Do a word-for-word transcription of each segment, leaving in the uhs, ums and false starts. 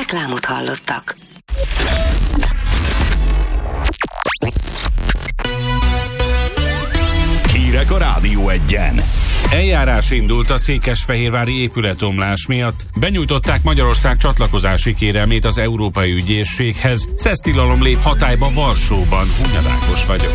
Reklámot hallottak. Hírek a Rádió Egyen. Eljárás indult a székesfehérvári épületomlás miatt. Benyújtották Magyarország csatlakozási kérelmét az Európai Ügyészséghez. Szesztilalom lép hatályba Varsóban. Hunyadákos vagyok.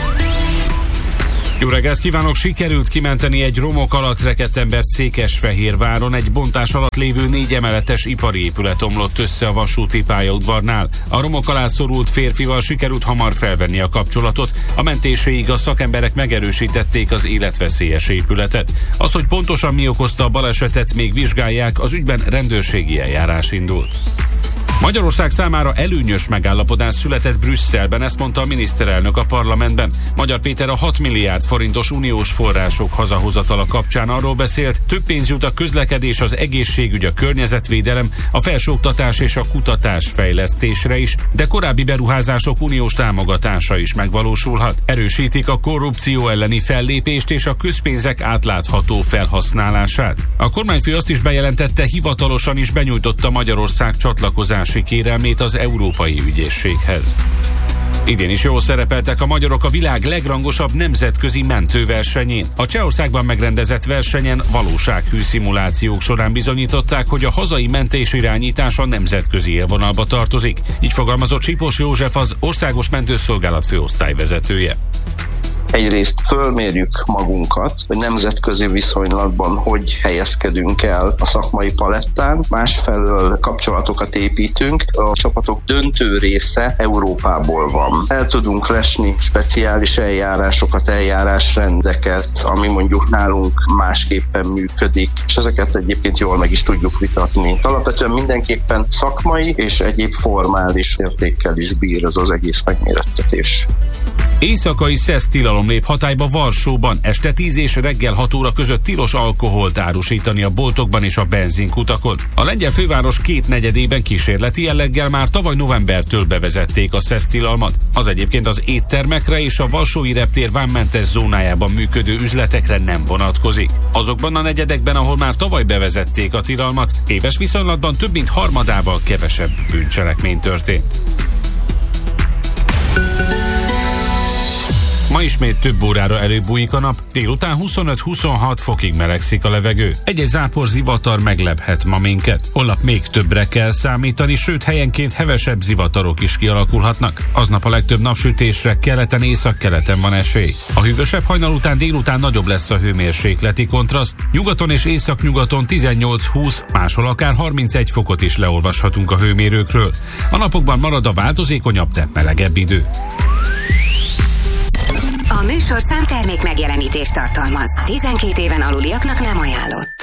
Jó reggelt kívánok! Sikerült kimenteni egy romok alatt rekedt embert Székesfehérváron. Egy bontás alatt lévő négy emeletes ipari épület omlott össze a vasúti pályaudvarnál. A romok alá szorult férfival sikerült hamar felvenni a kapcsolatot. A mentéséig a szakemberek megerősítették az életveszélyes épületet. Az, hogy pontosan mi okozta a balesetet, még vizsgálják, az ügyben rendőrségi eljárás indult. Magyarország számára előnyös megállapodás született Brüsszelben, ezt mondta a miniszterelnök a parlamentben. Magyar Péter a hat milliárd forintos uniós források hazahozatala kapcsán arról beszélt, több pénz jut a közlekedés, az egészségügy, a környezetvédelem, a felsőoktatás és a kutatás fejlesztésre is, de korábbi beruházások uniós támogatása is megvalósulhat. Erősítik a korrupció elleni fellépést és a közpénzek átlátható felhasználását. A kormányfő azt is bejelentette, hivatalosan is benyújtotta Magyarország csatlakozási kérelmét az Európai Ügyészséghez. Idén is jól szerepeltek a magyarok a világ legrangosabb nemzetközi mentőversenyén. A Csehországban megrendezett versenyen valósághű szimulációk során bizonyították, hogy a hazai mentésirányítás a nemzetközi élvonalba tartozik. Így fogalmazott Sipos József, az Országos Mentőszolgálat főosztályvezetője. Egyrészt fölmérjük magunkat, hogy nemzetközi viszonylatban hogy helyezkedünk el a szakmai palettán, másfelől kapcsolatokat építünk. A csapatok döntő része Európából van. El tudunk lesni speciális eljárásokat, eljárásrendeket, ami mondjuk nálunk másképpen működik, és ezeket egyébként jól meg is tudjuk vitatni. Alapvetően mindenképpen szakmai és egyéb formális értékkel is bír ez az egész megmérettetés. Éjszakai szesztilalom lép hatályba Varsóban. Este tíz és reggel hat óra között tilos alkoholt árusítani a boltokban és a benzinkutakon. A lengyel főváros két negyedében kísérleti jelleggel már tavaly novembertől bevezették a szesztilalmat. Az egyébként az éttermekre és a varsói reptér vámmentes zónájában működő üzletekre nem vonatkozik. Azokban a negyedekben, ahol már tavaly bevezették a tilalmat, éves viszonylatban több mint harmadával kevesebb bűncselekmény történt. Ma ismét több órára előbújik a nap, délután huszonöt-huszonhat fokig melegszik a levegő. Egy-egy zápor zivatar meglephet ma minket. Holnap még többre kell számítani, sőt helyenként hevesebb zivatarok is kialakulhatnak. Aznap a legtöbb napsütésre keleten, északkeleten van esély. A hűvösebb hajnal után délután nagyobb lesz a hőmérsékleti kontraszt. Nyugaton és északnyugaton tizennyolc-húsz, máshol akár harmincegy fokot is leolvashatunk a hőmérőkről. A napokban marad a változékonyabb, de melegebb idő. A műsor számtermék megjelenítést tartalmaz. tizenkét éven aluliaknak nem ajánlott.